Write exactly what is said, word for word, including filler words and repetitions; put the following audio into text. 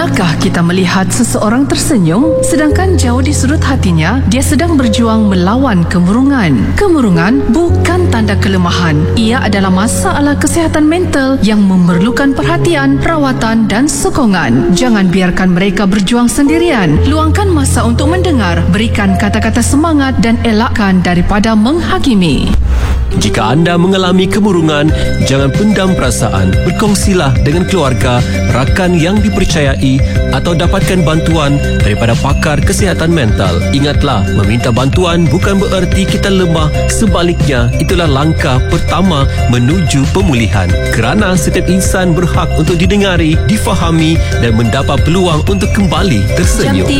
Pernahkah kita melihat seseorang tersenyum sedangkan jauh di sudut hatinya dia sedang berjuang melawan kemurungan? Kemurungan bukan tanda kelemahan. Ia adalah masalah kesihatan mental yang memerlukan perhatian, perawatan dan sokongan. Jangan biarkan mereka berjuang sendirian. Luangkan masa untuk mendengar, berikan kata-kata semangat dan elakkan daripada menghakimi. Jika anda mengalami kemurungan, jangan pendam perasaan. Berkongsilah dengan keluarga, rakan yang dipercayai atau dapatkan bantuan daripada pakar kesihatan mental. Ingatlah, meminta bantuan bukan bererti kita lemah. Sebaliknya, itulah langkah pertama menuju pemulihan. Kerana setiap insan berhak untuk didengari, difahami dan mendapat peluang untuk kembali tersenyum.